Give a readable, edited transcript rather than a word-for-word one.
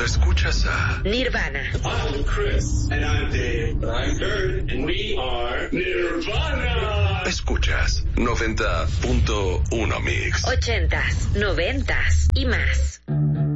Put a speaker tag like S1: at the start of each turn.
S1: escuchas a
S2: Nirvana.
S3: I'm Chris. And I'm Dave. And I'm Kurt. And we are Nirvana.
S1: Escuchas 90.1 Mix.
S2: 80s, 90s y más.